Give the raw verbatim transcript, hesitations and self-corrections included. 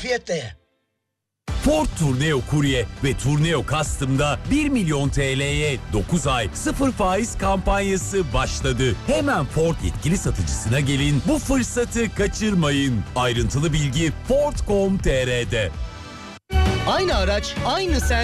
afiyetle ye. Ford Tourneo Courier ve Tourneo Custom'da bir milyon T L'ye dokuz ay sıfır faiz kampanyası başladı. Hemen Ford yetkili satıcısına gelin, bu fırsatı kaçırmayın. Ayrıntılı bilgi Ford nokta com nokta T R'de. Aynı araç, aynı sen.